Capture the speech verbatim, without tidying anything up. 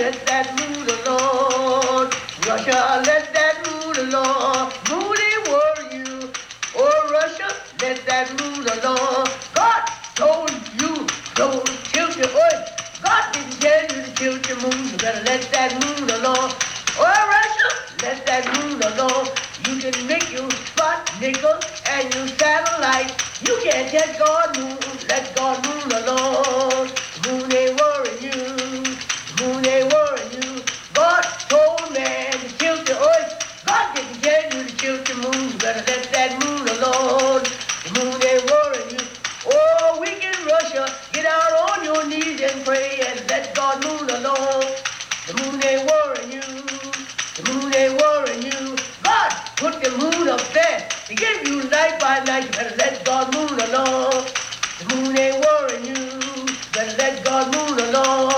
let that moon alone. Russia, let that moon alone. Moon ain't worry you. Oh, Russia, let that moon alone. God told you don't tilt your earth. God didn't tell you to tilt your moon. You better let that moon alone. Oh, Russia, let that moon alone. You can make your spot nickel and your satellite. You can't get God moon. Let God moon alone. Moon ain't worrying you. Moon ain't worrying you. God told man to tilt the earth. God didn't tell you to tilt your moon. You better let that moon alone. The moon ain't worrying you. Oh, wicked Russia, get out on your knees and pray and let God moon alone. The moon ain't worrying you. The moon ain't worrying you. God put the moon up there to give you night by night. You better let God moon alone. The moon ain't worrying you. Better let God moon alone.